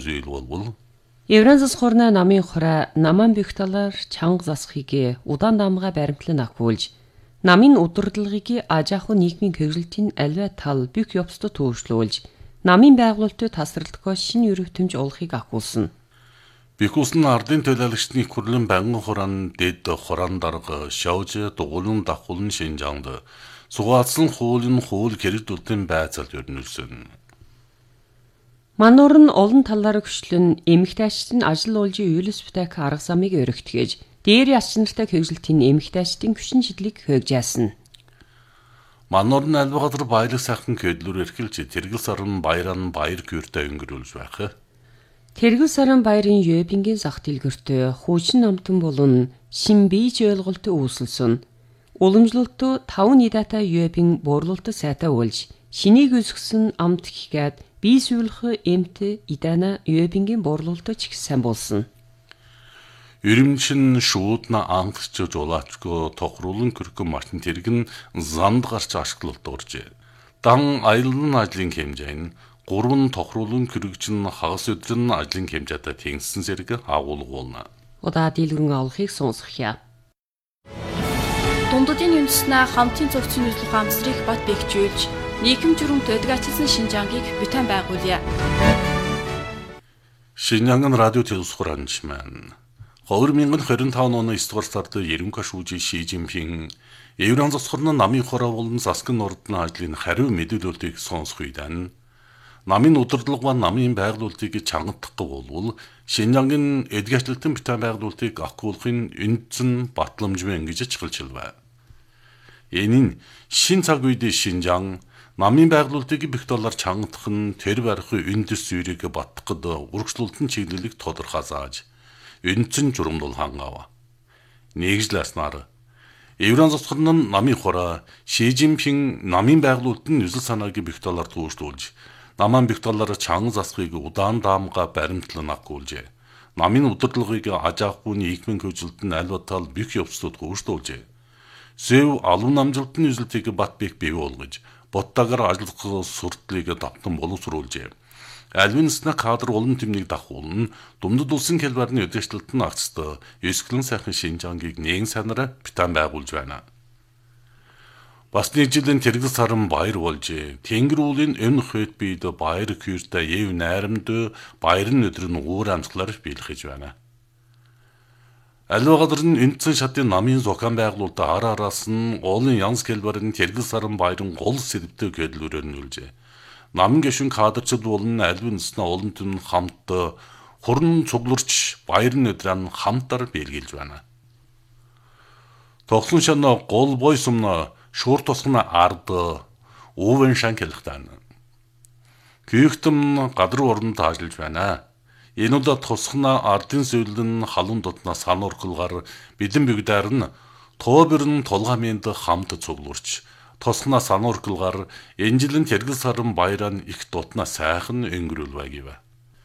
зүйл болбол Евран засхурна намын хураа наман бигталаар чанга засхийг удаан дамга баримтлан ахуулж намын удирдлагыг ажааху нийгмийн хэвлэлтийн аливаа тал бүх явцад төвшлүүлж намын байгуулалтад тасралтгүй шинэ өрөвтөмж олохыг ахуулсан. Бихүүсэн ардын төлөөлөгчний хурлын байнгын хураан дэд хураан дарга шавж дугуулн дахуулн Шинжаанд сугаацсан хуулийн хууль гэрэлтүүлтийн байцаалд өрнүүлсэн. Мануур нь олон талаар хөшлөн эмэгтэйчдын ажил уулжийн UNICEF-тэй арга замыг өргөтгөөж дээр яс нартай хэвлэлтийн эмэгтэйчдын хүчин чиглэлийг хөөжсэн. Мануур нь альвагадр баялаг сайхан көдлөр эрхэлж тэргэл сарн баяран баяр гүртэй өнгөрүүлж байх. Тэргэл сарн баярын Юбингийн зах дэлгэртөө хуучин намтан болон шин бийж ойлголт үүсэлсэн. Уламжлалтуу 5 нийдатай Юбин буурлуулалт сайтай уулж шинийг өсгсөн амт хийгээд бие сүүлэх эмт идана Юбингийн буурлуулалт ч их сайн болсон. Өрөмшин шуудна ангч жуулаачгүй тохруулан көрхөн Мартин тэргэн занд гарч ашиглалт оржээ. Дан аялын ажлын хэмжээ нь 3 тохруулан көрөгчин хагас өдрийн ажлын хэмжээтэй тэнгисэн зэрэг агуулгуулна. Удаа дийлгэрэн авахыг сонсгоё. Дундадын үндэснээ хамтын зөвцөн үзлэх амсрыг бат бэхжүүлж нийгэм журам төдгачилсан Шинжаангийг бүтэн байгуулъя. Шинжаангын радио телевизхуранч маань 2025 оны 9 дугаар сард Ерөнхий шүүжийн Ши Жинпин Евран засхурна намын хороо болон засгийн ордны ажлын хариу мэдээлэлийг сонсох үед намын удирдлага ба намын байгуулалтыг чангадах болвол Шинжаангийн эдгэжлэлтэн бүтэн байгуулалтыг ахгуулахын үндсэн батламжмэн гэж чиглэлжлээ. Энэ нь шин цаг үед Шинжаан намын байгуулалтыг бүх талаар чангадах нь тэр барихын үндэс зүрийг батгахад урагшлуултын чиглэлийг тодорхой зааж үндсэн журамдул хангав. Нэгжлэснаар Евран засхурна намын хороо Ши Жинпин намын байгуулалтын үзэл санааг бүх талаар төвшүүлж намын бүх талаар чанга засхийг удаан даамга баримтлан ахгуулжээ. Намын удирдлагыг ажаахгүй нийгмийн хөдөлгөлтөнд альва тал бүх явцад төвшүүлжээ. Зөв алуун намжилтын үзэлтийг бат бэх бий болгож боттагаар ажиллах суртлыг давтан боловсруулжээ. Альвинсна кадр олон тэмнийг дахуулна думдад улсын хэлбэрний өдөрчлөлтөнд агцтай ёсглон сайхан Шинжаангийг нэгэн санаараа бүтэн байгуулж байна. Бас нэг жилийн тэргэл сарн баяр болжээ. Тэнгэр уулын өн хойд бид баяр күртэй яв найрамд баярын өдөр нь уур амьсгалаар биелхэж байна. Аливаа газар нь үндсэн шатын намын зохион байгуулалт араас нь олон янз хэлбэрийн тэргэл сарн баярын гол сэдвтэй гэдлүүр өрнүүлжээ. Намын гишүүн кадрчид болон альвинснаа олон түн хамт хурн цугларч баярын өдрийн хамтар биелгийлж байна. Тоглон шана гол бой сумна шуур тосгоно ард уувэн шанкэлхтан. Күйхтэн гадар орнд ажиллаж байна. Энэ удаа тосгоно ардын зөвлөн халуун дотна сануурхалгаар бидэн бигдаар нь тооберн толгаминд хамт цугларч тосгоно сануурхалгаар энэ жилийн тэргэл сарн баяраа их дотна сайхан өнгөрүүлвэ.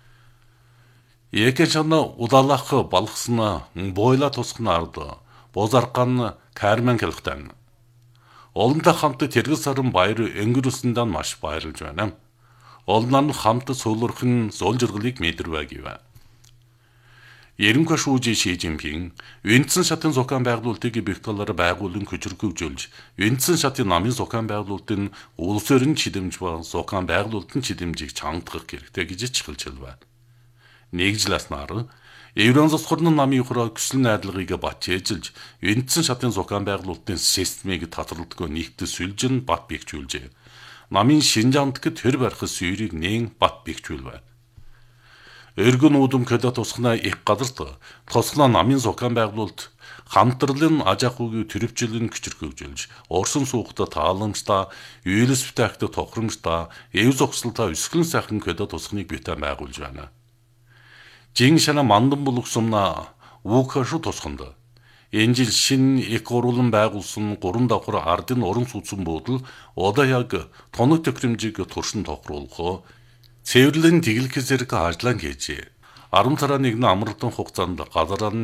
Яке шана удалах балхсна бойла тосгоно ард бозаркан кармен хэлхтэн. Олонтой хамт тэргэл сарн баяр өнгөрүүлсэндээ маш баярлж байна. Олон нь хамт суулурхан зол жаргалыг мэдэрвэ. Ерөнхий шүүжийн Ши Жинпин үндсэн шатын зохион байгуулалтыг бүх талаар байгуулан хөжөргөвжүүлж үндсэн шатын намын зохион байгуулалтын улс орон чидэмж ба зохион байгуулалтын чидэмжийг чангадах хэрэгтэй гэж чиглэлжлээ. Нэгжлэснаар Евран засхурна намын хороо хүсэл найдлагыг бат ээжилж үндсэн шатын зохион байгуулалтын системийг татварлалтгүй нийтэд сүлжин бат бэхжүүлжээ. Намын Шинжаанд тэр барих сүйрийг нээн бат бэхжүүлвэ. Эргэн уудам көдө тусгана их газарт тосгоно намын зохион байгуулалт хамтралын ажаахуйг төрөвчлэн хүчрхөвжүүлж орсон суухта тааламжтай UNICEF-тэй тохиромжтой эв зогсолтой өсгөн сайхан көдө тусгныг бүтэн байгуулж байна. Жин шана мандан булах сумна уу카шу тосгонд энэ жил шинэ их гурван байгуулсан 3 давхар ардын орон сууцсан буудал одоо яг тоног төхөөрөмжийг туршин тохируулах цэвэрлэн тэглэх зэрэг ажлаа хийжээ. 10 сарын 1-ний амралтын хугацаанд газар